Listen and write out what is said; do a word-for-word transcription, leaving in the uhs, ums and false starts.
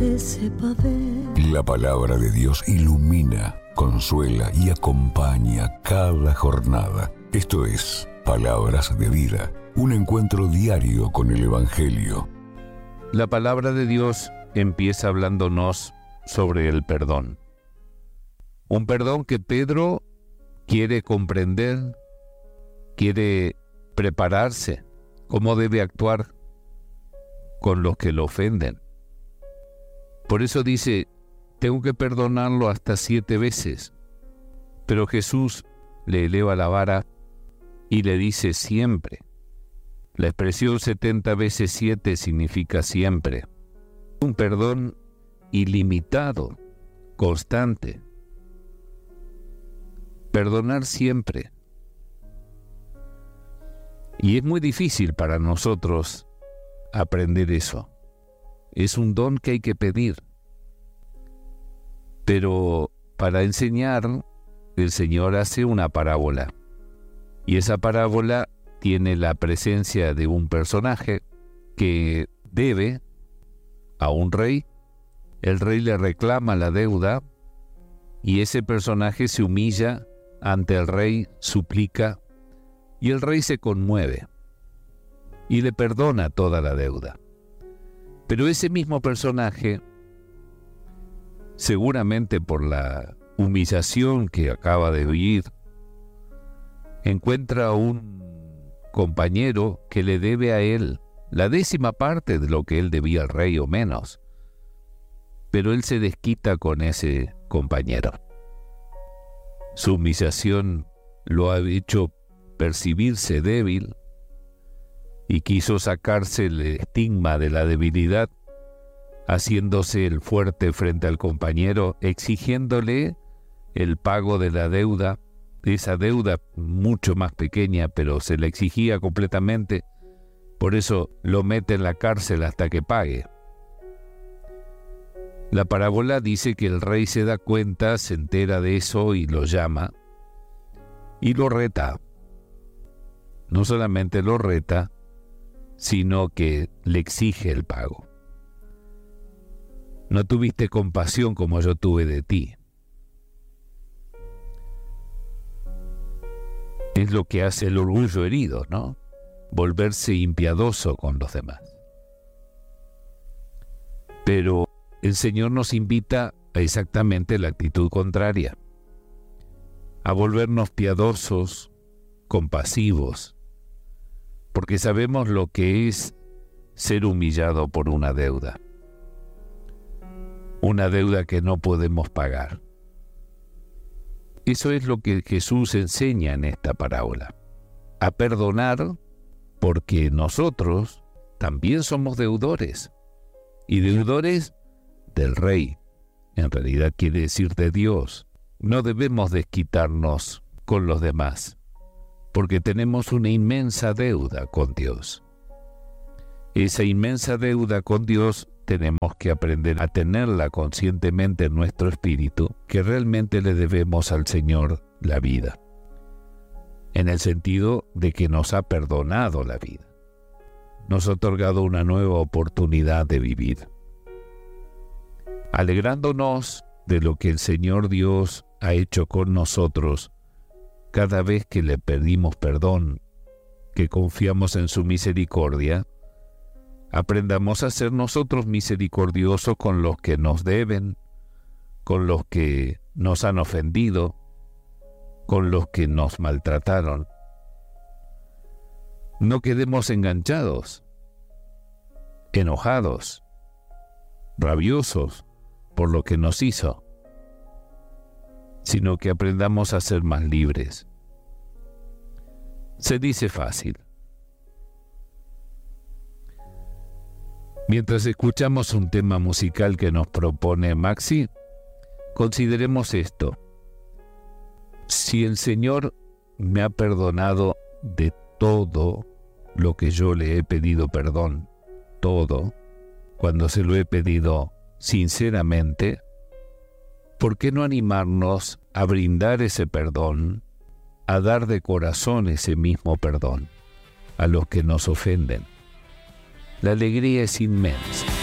te sepa ver. La palabra de Dios ilumina, consuela y acompaña cada jornada. Esto es Palabras de Vida, un encuentro diario con el Evangelio. La palabra de Dios empieza hablándonos sobre el perdón. Un perdón que Pedro quiere comprender, quiere prepararse, cómo debe actuar con los que lo ofenden. Por eso dice, tengo que perdonarlo hasta siete veces. Pero Jesús le eleva la vara y le dice siempre. La expresión setenta veces siete significa siempre. Un perdón ilimitado, constante. Perdonar siempre. Y es muy difícil para nosotros aprender eso. Es un don que hay que pedir. Pero para enseñar, el Señor hace una parábola. Y esa parábola tiene la presencia de un personaje que debe a un rey. El rey le reclama la deuda y ese personaje se humilla ante el rey, suplica y el rey se conmueve y le perdona toda la deuda. Pero ese mismo personaje, seguramente por la humillación que acaba de vivir, encuentra a un compañero que le debe a él la décima parte de lo que él debía al rey o menos. Pero él se desquita con ese compañero. Su humillación lo ha hecho percibirse débil y quiso sacarse el estigma de la debilidad, haciéndose el fuerte frente al compañero, exigiéndole el pago de la deuda, esa deuda mucho más pequeña, pero se la exigía completamente, por eso lo mete en la cárcel hasta que pague. La parábola dice que el rey se da cuenta, se entera de eso y lo llama y lo reta. No solamente lo reta, sino que le exige el pago. No tuviste compasión como yo tuve de ti. Es lo que hace el orgullo herido, ¿no? Volverse impiadoso con los demás. Pero el Señor nos invita a exactamente la actitud contraria, a volvernos piadosos, compasivos, porque sabemos lo que es ser humillado por una deuda, una deuda que no podemos pagar. Eso es lo que Jesús enseña en esta parábola, a perdonar porque nosotros también somos deudores, y deudores del Rey, en realidad quiere decir de Dios. No debemos desquitarnos con los demás, porque tenemos una inmensa deuda con Dios. Esa inmensa deuda con Dios tenemos que aprender a tenerla conscientemente en nuestro espíritu, que realmente le debemos al Señor la vida, en el sentido de que nos ha perdonado la vida, nos ha otorgado una nueva oportunidad de vivir, alegrándonos de lo que el Señor Dios ha hecho con nosotros cada vez que le pedimos perdón, que confiamos en su misericordia. Aprendamos a ser nosotros misericordiosos con los que nos deben, con los que nos han ofendido, con los que nos maltrataron. No quedemos enganchados, enojados, rabiosos por lo que nos hizo, sino que aprendamos a ser más libres. Se dice fácil. Mientras escuchamos un tema musical que nos propone Maxi, consideremos esto. Si el Señor me ha perdonado de todo lo que yo le he pedido perdón, todo, cuando se lo he pedido sinceramente, ¿por qué no animarnos a brindar ese perdón, a dar de corazón ese mismo perdón a los que nos ofenden? La alegría es inmensa.